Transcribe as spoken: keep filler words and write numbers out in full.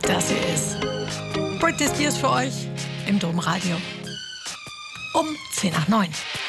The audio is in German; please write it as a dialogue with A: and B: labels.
A: Das hier ist Britney Spears für euch im Domradio. Um zehn nach neun.